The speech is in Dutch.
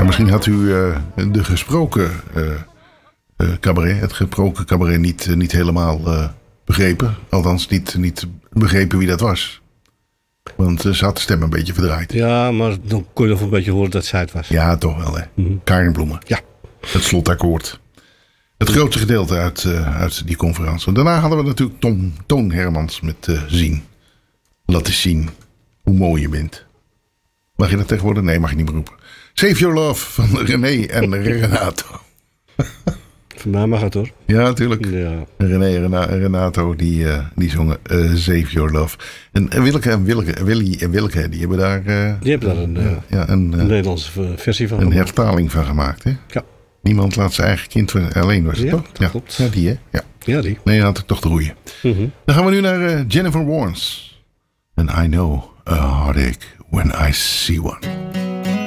misschien had u de gesproken cabaret, het gesproken cabaret niet helemaal begrepen. Althans, niet begrepen wie dat was. Want ze had de stem een beetje verdraaid. Ja, maar dan kon je nog een beetje horen dat zij het was. Ja, toch wel, hè. Karin Bloemen. Ja. Het slotakkoord. Het grootste gedeelte uit die conferentie. Daarna hadden we natuurlijk Toon Hermans met Zien. Laat eens zien hoe mooi je bent. Mag je dat tegenwoordig? Nee, mag je niet meer roepen. Save Your Love van René en Renato. Voor mij mag het hoor. Ja, natuurlijk. Ja. René en Renato die zongen Save Your Love. En Willy en Wilke die hebben daar, een Nederlandse versie van een gemaakt. hertaling van gemaakt. Hè? Ja. Niemand laat zijn eigen kind alleen, was het Ja, toch? dat klopt. Ja, die hè? Ja. Ja, die. Nee, had ik toch de goeie. Mm-hmm. Dan gaan we nu naar Jennifer Warnes. And I know a heartache when I see one.